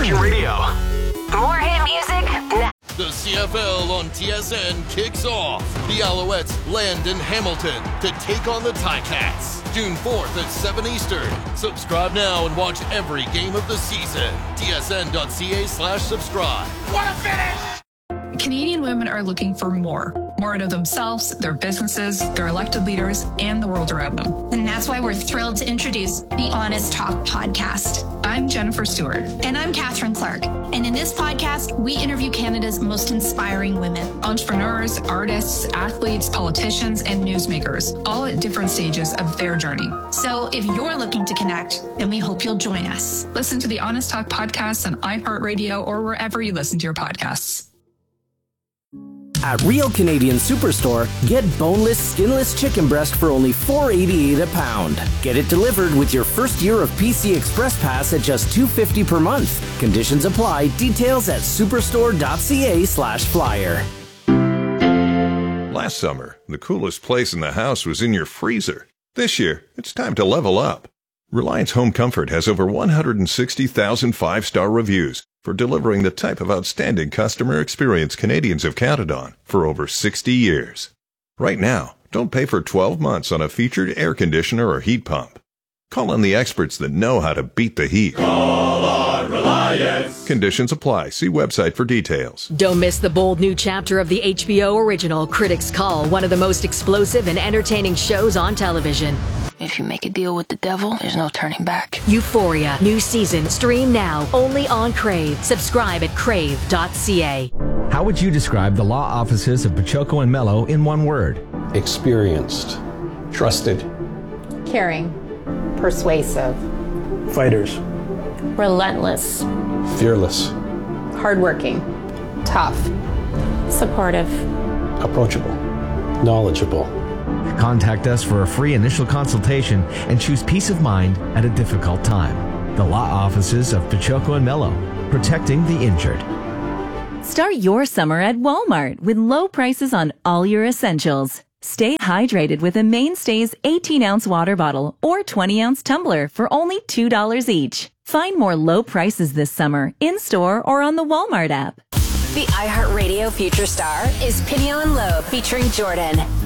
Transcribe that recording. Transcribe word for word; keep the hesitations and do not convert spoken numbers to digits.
Virgin Radio. More hit music now. The C F L on T S N kicks off. The Alouettes land in Hamilton to take on the Ticats. June fourth at seven Eastern. Subscribe now and watch every game of the season. T S N dot C A slash subscribe. What a finish! Canadian women are looking for more. More out of themselves, their businesses, their elected leaders, and the world around them. And that's why we're thrilled to introduce the Honest Talk podcast. I'm Jennifer Stewart. And I'm Catherine Clark. And in this podcast, we interview Canada's most inspiring women. Entrepreneurs, artists, athletes, politicians, and newsmakers, all at different stages of their journey. So if you're looking to connect, then we hope you'll join us. Listen to the Honest Talk podcast on iHeartRadio or wherever you listen to your podcasts. At Real Canadian Superstore, get boneless, skinless chicken breast for only four dollars and eighty-eight cents a pound. Get it delivered with your first year of P C Express Pass at just two dollars and fifty cents per month. Conditions apply. Details at superstore dot c a slash flyer. Last summer, the coolest place in the house was in your freezer. This year, it's time to level up. Reliance Home Comfort has over one hundred sixty thousand five-star reviews for delivering the type of outstanding customer experience Canadians have counted on for over sixty years. Right now, don't pay for twelve months on a featured air conditioner or heat pump. Call on the experts that know how to beat the heat. Call on Reliance. Conditions apply. See website for details. Don't miss the bold new chapter of the H B O original Critics' Call, one of the most explosive and entertaining shows on television. If you make a deal with the devil, there's no turning back. Euphoria, new season, stream now, only on Crave. Subscribe at crave dot c a. How would you describe the law offices of Pachoco and Mello in one word? Experienced, trusted, caring, persuasive, fighters, relentless, fearless, hardworking, tough, supportive, approachable, knowledgeable. Contact us for a free initial consultation and choose peace of mind at a difficult time. The law offices of Pachoco and Mello, protecting the injured. Start your summer at Walmart with low prices on all your essentials. Stay hydrated with a Mainstays eighteen ounce water bottle or twenty ounce tumbler for only two dollars each. Find more low prices this summer in-store or on the Walmart app. The iHeartRadio Future Star is Pinion Low featuring Jordan.